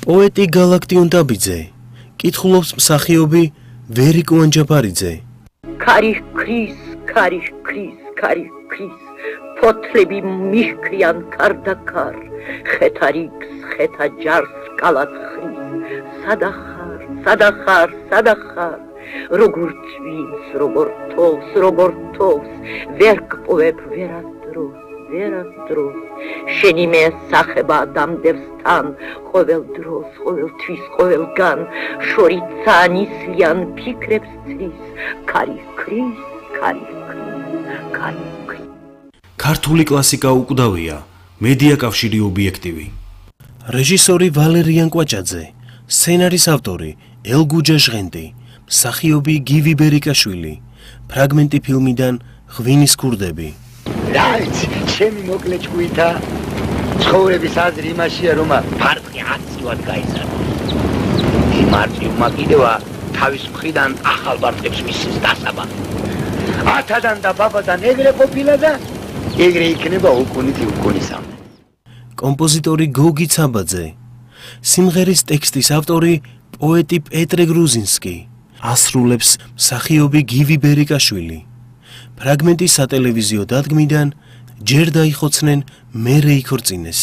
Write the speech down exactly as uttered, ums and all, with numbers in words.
პოეტი გალაქტიონ დაბიძე, კითხულობს მსახიობი ვერიკო ანჯაფარიძე. Kari kris, kari kris, kari kris, ფოთლები მიჰქრიან კარდაკარ, ხეთარიქს, ხეთა ჯარს კალათ ხრის, სადახარ, სადახარ, სადახარ, როგორ წვიმს, როგორ თოვს, როგორ თოვს, ვერ გპოვებ ვერასდროს, ვერასდროს, შენი მე სახება დამდევს თან, ყოველ დროს, ყოველთვის, ყოველგან, შორიცა ნისლიან ფიქრებს წრის, ქარი ქრის, ქარი ქრის, ქარი ქრის. ქართული კლასიკა უკვდავია, მედია კავშირი ობიექტივი. რეჟისორი ვალერიან კვაჭაძე, სცენარის ავტორი ელგუჯა ჟღენტი, მსახიობი გივი ბერიკაშვილი, ფრაგმენტი ფილმიდან ღვინის ქურდები. რაიც, ჩემი მოკლე ჭკუითა, ცხოვრების აზრი იმაშია, რომ ფარფლი აციواد გაიზარდა. იმ არტიუმმა კიდევა თავის მხრიდან ახალ ბარტებს მისცეს დასაბამი. ათადან და ბაბადან ეგრე ყოფილა და ეგრე იქნება უკუნითი უკუნისამდე. კომპოზიტორი გოგი ცაბაძე, სიმღერის ტექსტის ავტორი პოეტი პეტრე გრუზინსკი, ასრულებს მსახიობი გივი ბერიკაშვილი. ფრაგმენტი სატელევიზიო დადგმიდან ჯერ დაიხოცნენ, მერე იქორწინეს.